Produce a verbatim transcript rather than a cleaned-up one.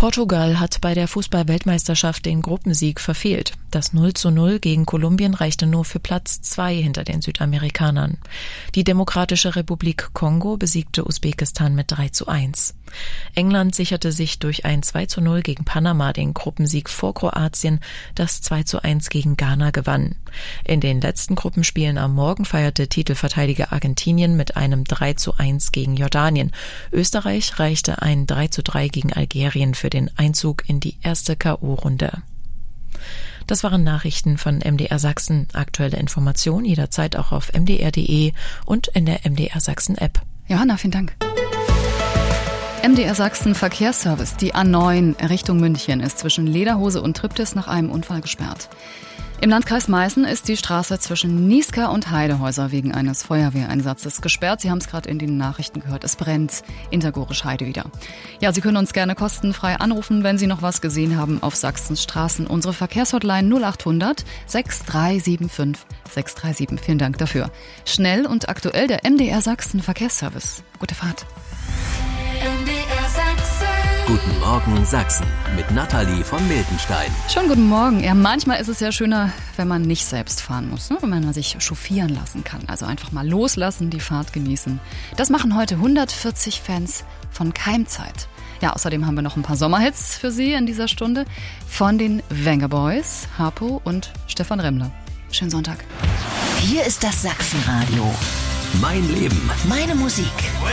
Portugal hat bei der Fußball-Weltmeisterschaft den Gruppensieg verfehlt. Das null zu null gegen Kolumbien reichte nur für Platz zwei hinter den Südamerikanern. Die Demokratische Republik Kongo besiegte Usbekistan mit drei zu eins. England sicherte sich durch ein zwei zu null gegen Panama den Gruppensieg vor Kroatien, das zwei zu eins gegen Ghana gewann. In den letzten Gruppenspielen am Morgen feierte Titelverteidiger Argentinien mit einem drei zu eins gegen Jordanien. Österreich reichte ein drei zu drei gegen Algerien für den Einzug in die erste K O-Runde. Das waren Nachrichten von M D R Sachsen. Aktuelle Informationen jederzeit auch auf m d r punkt d e und in der M D R Sachsen App. Johanna, vielen Dank. M D R Sachsen Verkehrsservice. Die A neun Richtung München ist zwischen Lederhose und Triptis nach einem Unfall gesperrt. Im Landkreis Meißen ist die Straße zwischen Nieská und Heidehäuser wegen eines Feuerwehreinsatzes gesperrt. Sie haben es gerade in den Nachrichten gehört. Es brennt in der Gorisch-Heide wieder. Ja, Sie können uns gerne kostenfrei anrufen, wenn Sie noch was gesehen haben auf Sachsens Straßen. Unsere Verkehrshotline null acht hundert sechs drei sieben fünf sechs drei sieben. Vielen Dank dafür. Schnell und aktuell der M D R Sachsen Verkehrsservice. Gute Fahrt. M D R Sachsen. Guten Morgen Sachsen mit Nathalie von Miltenstein. Schon guten Morgen. Ja, manchmal ist es ja schöner, wenn man nicht selbst fahren muss, ne? Wenn man sich chauffieren lassen kann. Also einfach mal loslassen, die Fahrt genießen. Das machen heute hundertvierzig Fans von Keimzeit. Ja, außerdem haben wir noch ein paar Sommerhits für Sie in dieser Stunde von den Vengaboys, Harpo und Stefan Remmler. Schönen Sonntag. Hier ist das Sachsenradio. Mein Leben. Meine Musik.